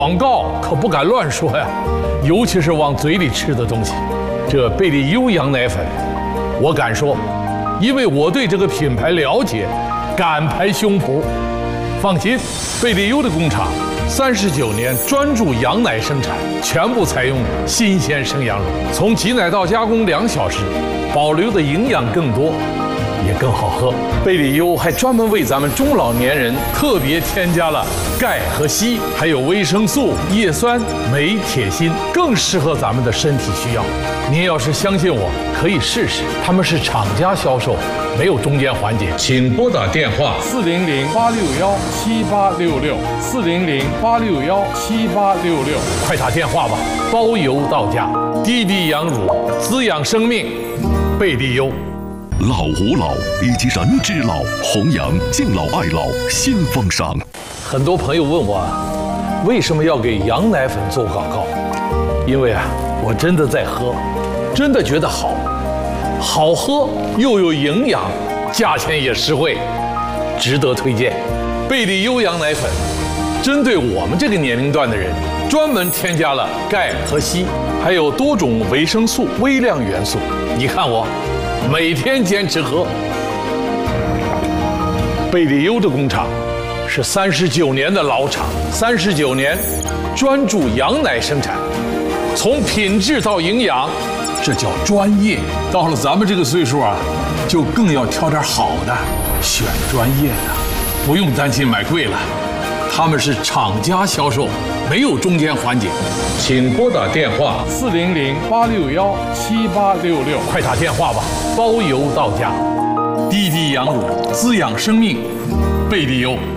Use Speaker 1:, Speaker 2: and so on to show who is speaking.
Speaker 1: 广告可不敢乱说呀，尤其是往嘴里吃的东西。这贝利优羊奶粉，我敢说，因为我对这个品牌了解，敢拍胸脯。放心，贝利优的工厂39年专注羊奶生产，全部采用新鲜生羊乳，从挤奶到加工2小时，保留的营养更多，也更好喝。贝利优还专门为咱们中老年人特别添加了钙和硒，还有维生素、叶酸、镁、铁、锌，更适合咱们的身体需要。您要是相信我，可以试试。他们是厂家销售，没有中间环节。请拨打电话400-861-7866，400-861-7866，快打电话吧，包邮到家。滴滴羊乳，滋养生命，贝利优。
Speaker 2: 老吾老以及人之老，弘扬敬老爱老新风尚。
Speaker 1: 很多朋友问我，为什么要给羊奶粉做广告？因为我真的在喝，真的觉得好，好喝又有营养，价钱也实惠，值得推荐。贝利优羊奶粉，针对我们这个年龄段的人，专门添加了钙和硒，还有多种维生素、微量元素。你看我，每天坚持喝。贝利优的工厂是39年的老厂，39年专注羊奶生产，从品质到营养，这叫专业。到了咱们这个岁数就更要挑点好的，选专业的，不用担心买贵了。他们是厂家销售，没有中间环节。请拨打电话400-861-7866，快打电话吧，包邮到家。滴滴羊乳，滋养生命，贝利优。